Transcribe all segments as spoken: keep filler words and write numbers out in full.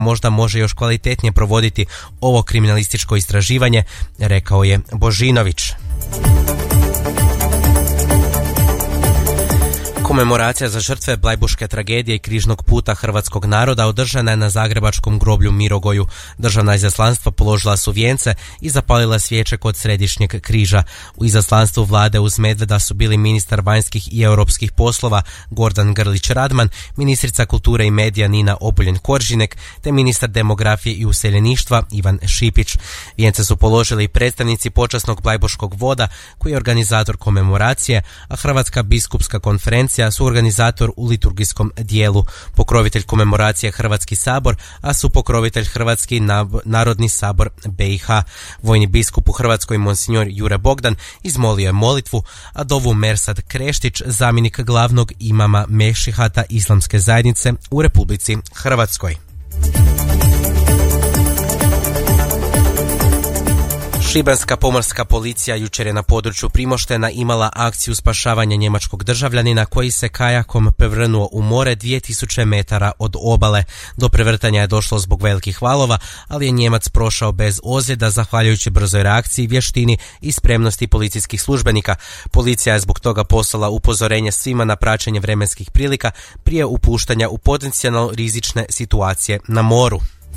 možda može još kvalitetnije provoditi ovo kriminalističko istraživanje, rekao je Božinović. Komemoracija za žrtve Blajburške tragedije i križnog puta hrvatskog naroda održana je na zagrebačkom groblju Mirogoju. Državna izaslanstva položila su vijence i zapalila svijeće kod središnjeg križa. U izaslanstvu vlade uz Medveda su bili ministar vanjskih i europskih poslova Gordan Grlić Radman, ministrica kulture i medija Nina Obuljen Koržinek te ministar demografije i useljeništva Ivan Šipić. Vijence su položili i predstavnici počasnog Blajburškog voda koji je organizator komemoracije, a Hrvatska biskupska konferencija su organizator u liturgijskom dijelu. Pokrovitelj komemoracije Hrvatski sabor, a su pokrovitelj Hrvatski narodni sabor B i H. Vojni biskup u Hrvatskoj monsignor Jure Bogdan izmolio je molitvu, a dovu Mersad Kreštić, zamjenik glavnog imama Mešihata Islamske zajednice u Republici Hrvatskoj. Šibenska pomorska policija jučer je na području Primoštena imala akciju spašavanja njemačkog državljanina koji se kajakom prevrnuo u more dvije tisuće metara od obale. Do prevrtanja je došlo zbog velikih valova, ali je Njemac prošao bez ozljeda zahvaljujući brzoj reakciji, vještini i spremnosti policijskih službenika. Policija je zbog toga poslala upozorenje svima na praćenje vremenskih prilika prije upuštanja u potencijalno rizične situacije na moru.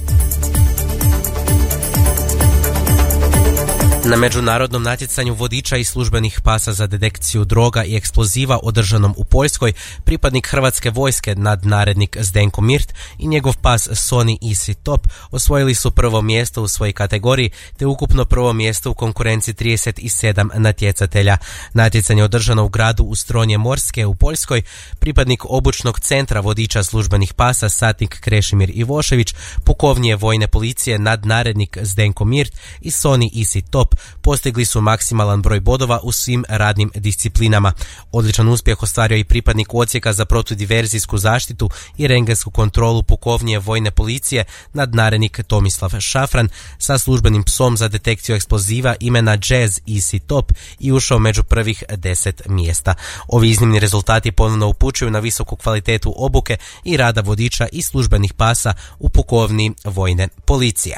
Na međunarodnom natjecanju vodiča i službenih pasa za detekciju droga i eksploziva održanom u Poljskoj, pripadnik Hrvatske vojske nadnarednik Zdenko Mirt i njegov pas Sony Easy Top osvojili su prvo mjesto u svojoj kategoriji te ukupno prvo mjesto u konkurenciji trideset sedam natjecatelja. Natjecanje održano u gradu Ustronje Morske u Poljskoj. Pripadnik obučnog centra vodiča službenih pasa satnik Krešimir Ivošević, pukovnije vojne policije nadnarednik Zdenko Mirt i Sony Easy Top postigli su maksimalan broj bodova u svim radnim disciplinama. Odličan uspjeh ostvario i pripadnik odsjeka za protudiverzijsku zaštitu i rengensku kontrolu pukovnije vojne policije nadnarednik Tomislav Šafran sa službenim psom za detekciju eksploziva imena Jazz Easy Top i ušao među prvih deset mjesta. Ovi iznimni rezultati ponovno upućuju na visoku kvalitetu obuke i rada vodiča i službenih pasa u pukovniji vojne policije.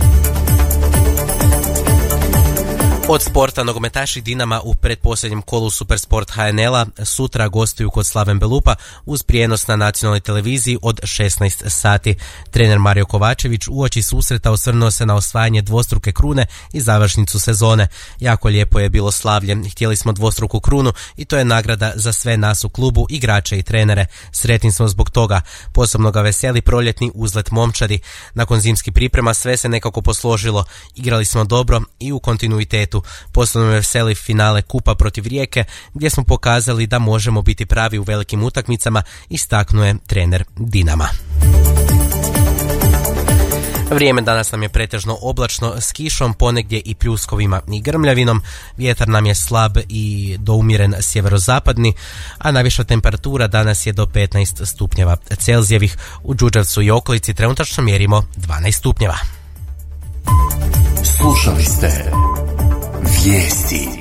Od sporta, nogometaši Dinama u pretposljednjem kolu Supersport H N L-a sutra gostuju kod Slaven Belupa uz prijenos na nacionalnoj televiziji od šesnaest sati. Trener Mario Kovačević uoči susreta osvrnuo se na osvajanje dvostruke krune i završnicu sezone. Jako lijepo je bilo slavlje. Htjeli smo dvostruku krunu i to je nagrada za sve nas u klubu, igrače i trenere. Sretni smo zbog toga. Posebno ga veseli proljetni uzlet momčadi. Nakon zimskih priprema sve se nekako posložilo. Igrali smo dobro i u kontinuitetu. Posebno me veseli finale kupa protiv Rijeke gdje smo pokazali da možemo biti pravi u velikim utakmicama, istaknuo je trener Dinama. Vrijeme danas nam je pretežno oblačno s kišom, ponegdje i pljuskovima i grmljavinom. Vjetar nam je slab i do umjeren sjeverozapadni, a najviša temperatura danas je do petnaest stupnjeva Celzijevih. U Đurđevcu i okolici trenutačno mjerimo dvanaest stupnjeva. Slušali ste Vijesti.